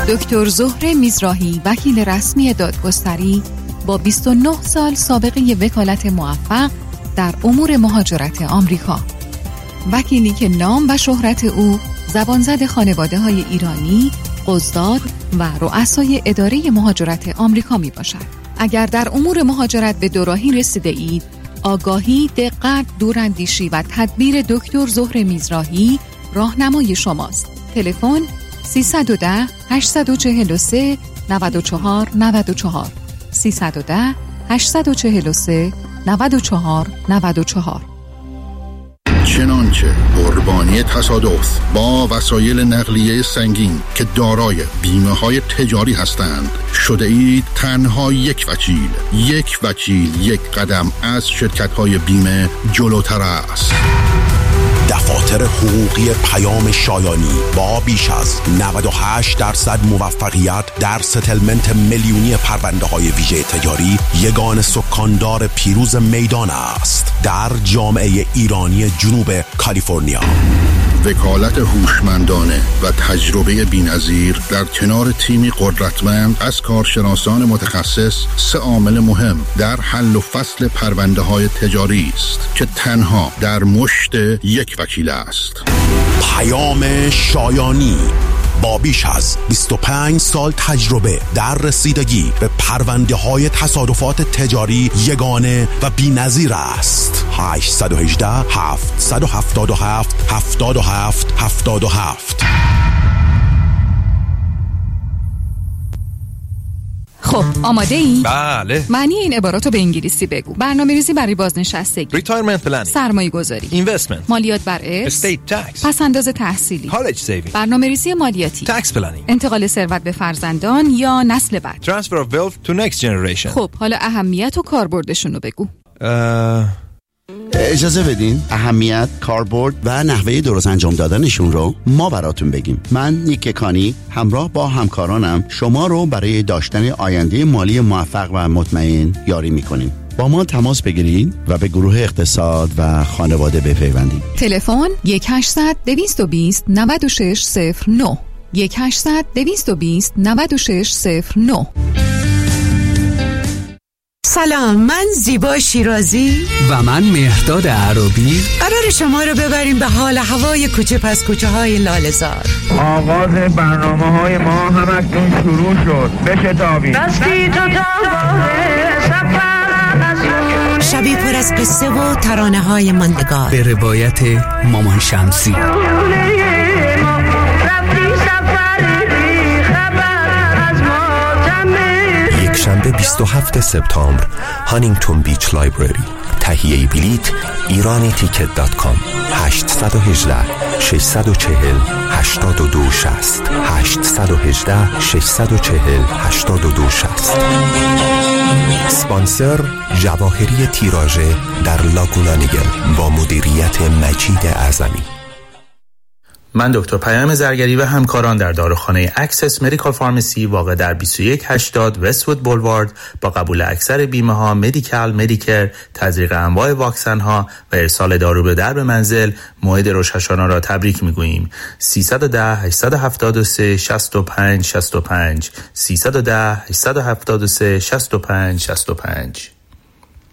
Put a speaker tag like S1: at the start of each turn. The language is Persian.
S1: دکتر زهره میزراهی، وکیل رسمی دادگستری با 29 سال سابقه وکالت موفق در امور مهاجرت آمریکا. وکیلی که نام و شهرت او زبانزد خانواده‌های ایرانی، قضات و رؤسای اداره مهاجرت آمریکا می باشد. اگر در امور مهاجرت به دوراهی رسیده اید، آگاهی، دقت، دوراندیشی و تدبیر دکتر زهره میزراهی راهنمای شماست. تلفن 310 843 94 94 310 843 94 94.
S2: چنانچه قربانی تصادف با وسایل نقلیه سنگین که دارای بیمه‌های تجاری هستند شده اید، تنها یک وکیل یک قدم از شرکت‌های بیمه جلوتر است.
S3: دفاتر حقوقی پیام شایانی با بیش از 98% موفقیت در ستلمنت میلیونی پرونده‌های ویژه تجاری، یگان سکاندار پیروز میدان است در جامعه ایرانی جنوب کالیفرنیا.
S2: وکالت هوشمندانه و تجربه بی‌نظیر در کنار تیمی قدرتمند از کارشناسان متخصص، سه عامل مهم در حل و فصل پرونده‌های تجاری است که تنها در مشت یک وکیل است.
S3: پیام شایانی با بیش از 25 سال تجربه در رسیدگی به پرونده‌های تصادفات تجاری یگانه و بی‌نظیر است. 818 777 77 77.
S1: خب آماده ای؟
S4: بله.
S1: معنی این عباراتو به انگلیسی بگو. برنامه‌ریزی برای بازنشستگی،
S4: Retirement planning،
S1: سرمایه‌گذاری،
S4: Investment،
S1: مالیات بر ارث،
S4: Estate tax،
S1: پس‌انداز تحصیلی،
S4: College saving،
S1: برنامه‌ریزی مالیاتی،
S4: Tax planning،
S1: انتقال ثروت به فرزندان یا نسل بعد،
S4: Transfer of wealth to next generation.
S1: خب حالا اهمیت و کاربردشون رو بگو.
S5: اجازه بدین اهمیت، کاربرد و نحوه درست انجام دادنشون رو ما براتون بگیم. من نیک کانی همراه با همکارانم شما رو برای داشتن آینده مالی موفق و مطمئن یاری میکنیم. با ما تماس بگیرید و به گروه اقتصاد و خانواده بپیوندید.
S1: تلفن 1-800-220-9609 1-800-220-9609.
S6: سلام، من زیبا شیرازی
S7: و من مهرداد عربی
S6: قرار شما رو ببریم به حال هوای کوچه پس کوچه های لاله‌زار.
S8: آغاز برنامه‌های ما هم اکنون شروع شد. بشتابید.
S6: دستی تو شبی پر از قصه و ترانه های ماندگار
S7: به روایت مامان شمسی.
S9: شنبه 27 سپتامبر، هانینگتون بیچ لایبرری. تهیه بلیت ایرانیتیکت.com 818 640 8260 818 640 8260. سپانسر جواهری تیراژه در لاگونا نیگل با مدیریت مجید اعظمی.
S10: من دکتر پیام زرگری و همکاران در داروخانه اکسس مدیکال فارمسی واقع در 2180 وست‌وود بولوارد با قبول اکثر بیمه ها، مدیکال، مدیکر، تزریق انواع واکسن ها و ارسال دارو به درب منزل موعد روش هاشانا را تبریک میگوییم. 310 873 65 65 310 873 65 65.